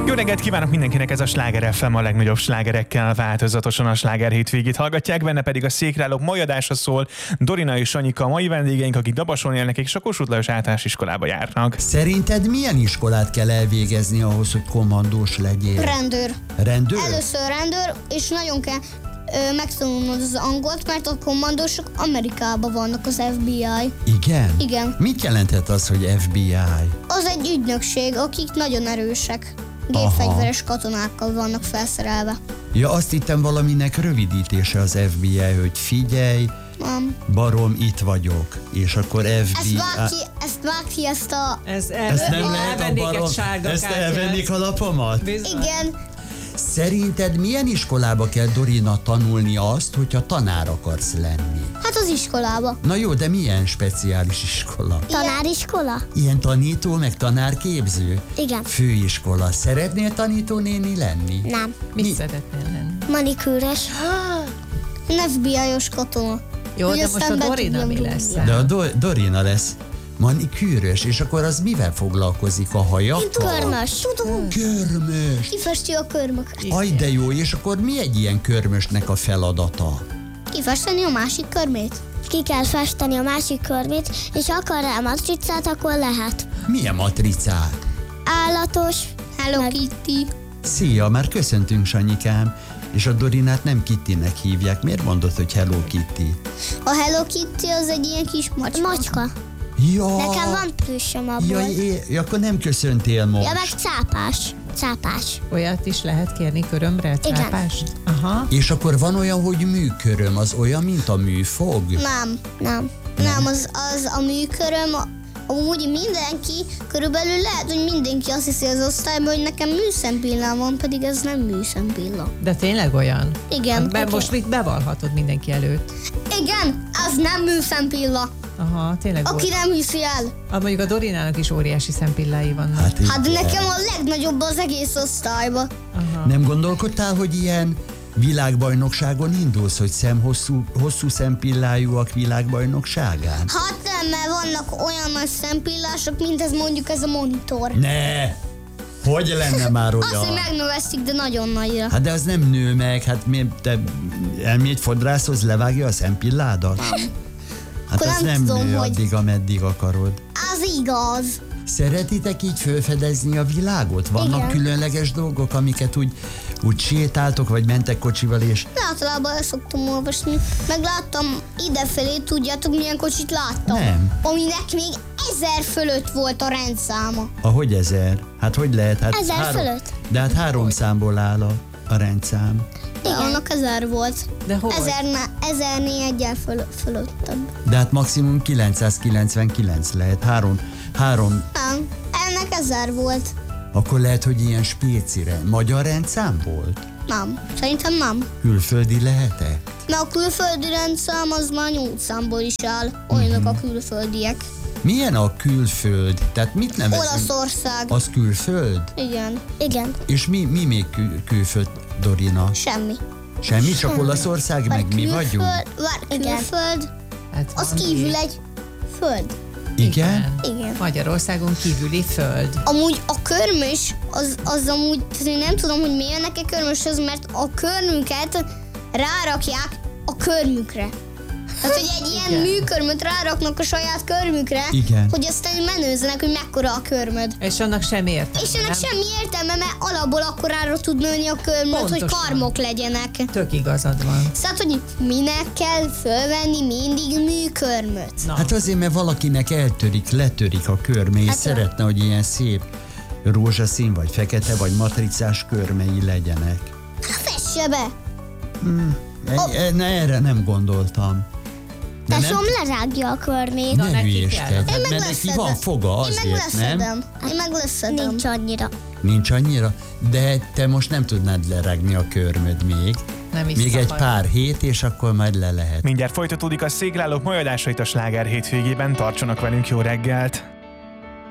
Jó reggelt kívánok mindenkinek, ez a Sláger FM, a legnagyobb slágerekkel változatosan a Sláger hétvégét hallgatják, benne pedig a Székrálók mai adása szól. Dorina és Sanyika a mai vendégeink, akik Dabason élnek és a Kossuth Lajos általános iskolába járnak. Szerinted milyen iskolát kell elvégezni ahhoz, hogy kommandós legyél? Rendőr. Rendőr? Először rendőr, és nagyon kell megtanulnod az angolt, mert a kommandósok Amerikában vannak, az FBI. Igen? Igen. Mit jelenthet az, hogy FBI? Az egy ügynökség, akik nagyon erősek. Gépfegyveres katonákkal vannak felszerelve. Ja, azt hittem valaminek rövidítése az FBI, hogy figyelj, barom, itt vagyok. És akkor FBI... Ezt a... Ezt nem lehet a barom... Ezt elvennék a lapomat? Bizony. Igen. Szerinted milyen iskolába kell, Dorina, tanulni azt, hogyha tanár akarsz lenni? Hát az iskolába. Na jó, de milyen speciális iskola? Tanáriskola? Ilyen tanító, meg tanárképző? Igen. Főiskola. Szeretnél tanítónéni lenni? Nem. Mit szeretnél lenni? Manikűres. FBI-os katona. Jó, Hogy de most a aztán be Dorina tudjam mi lesz? rúgni. De a Dorina lesz manikűrös, és akkor az mivel foglalkozik? A hajakkal? Körmös. Tudom. Körmös. Kifesti a körmöket. Aj, de jó, és akkor mi egy ilyen körmösnek a feladata? Kifesteni a másik körmét. Ki kell festeni a másik körmét, és akar rá matricát, akkor lehet. Milyen matricát? Állatos. Hello Meg- Kitty. Szia, már köszöntünk, Sanyikám. És a Dorinát nem Kittynek hívják. Miért mondod, hogy Hello Kitty? A Hello Kitty az egy ilyen kis macska. Macska. Ja, Nekem van plüssöm abból. akkor nem köszöntél most. Ja, meg cápás. Cápás. Olyat is lehet kérni körömre, Igen. cápást? Aha. És akkor van olyan, hogy műköröm, az olyan, mint a műfog? Nem, az a műköröm. Amúgy mindenki, körülbelül lehet, hogy mindenki azt hiszi az osztályban, hogy nekem műszempillám van, pedig ez nem műszempilla. De tényleg olyan? Igen. Most mit bevallhatod mindenki előtt? Igen, az nem műszempilla. Aha, tényleg Aki nem hiszi el. Mondjuk a Dorinának is óriási szempillái vannak. Hát igen. nekem a legnagyobb az egész osztályban. Aha. Nem gondolkodtál, hogy ilyen világbajnokságon indulsz, hogy hosszú szempillájúak világbajnokságán? Hát nem, mert vannak olyan nagy szempillások, mint ez mondjuk ez a monitor. Ne! Hogy lenne már Azt, hogy olyan? megnövesztik, de nagyon nagyra. Hát de az nem nő meg, hát te elmégy fodrászhoz, levágja a szempilládat? Hát Akkor az nem nem tudom, nő hogy- addig, ameddig akarod. Az igaz. Szeretitek így felfedezni a világot? Vannak Igen. különleges dolgok, amiket úgy sétáltok, vagy mentek kocsival, és De általában el szoktam olvasni. Megláttam idefelé, tudjátok milyen kocsit láttam? Nem. Aminek még 1000 fölött volt a rendszáma. ahogy 1000? Hát hogy lehet? Hát 1000 fölött? De hát 3 számból áll a rendszám. De annak 1000 volt. De hol? 1000-nél egyel fölöttebb. De hát maximum 999 lehet. 3. Nem, ennek 1000 volt. Akkor lehet, hogy ilyen spécire. Magyar rendszám volt? Nem, szerintem nem. Külföldi lehet-e? Mert a külföldi rendszám az már 8 számból is áll. Olyanok a külföldiek. Milyen a külföld? Tehát mit nevezünk? Olaszország. Az külföld? Igen, Igen. És mi még külföld, Dorina? semmi. Semmi? Csak Olaszország, meg mi vagyunk? Külföld, Hát az van kívül így. egy föld. Igen? Igen. Magyarországon kívüli föld. Amúgy a körmös, az amúgy, én nem tudom, hogy miért neki körmöshöz, mert a körmünket rárakják a körmükre. Tehát, hogy egy ilyen műkörmöt ráraknak a saját körmükre, Igen. hogy aztán menőzzenek, hogy mekkora a körmöd. És annak sem értelme, És ennek nem? semmi értelme, mert alapból akkorára tud nőni a körmöd, hogy Pontosan. karmok legyenek. Tök igazad van. Szóval, hogy minek kell fölvenni mindig műkörmöt? Na. Hát azért, mert valakinek letörik a körme, és szeretne, hogy ilyen szép rózsaszín, vagy fekete, vagy matricás körmei legyenek. Fesse be! Erre nem gondoltam. De nem, Tesóm lerágja a körmét. Na, ne neki hülyéskedj, kell. hát Én meg mert neki leszedem. van foga Én meg azért, nem? leszedem. Én meg leszedem. Nincs annyira. Nincs annyira, de te most nem tudnád lerágni a körmöd még. Nem is Még egy szabad. pár hét, és akkor majd le lehet. Mindjárt folytatódik a Székrálók mai adásait a Sláger hétvégében, tartsanak velünk, jó reggelt!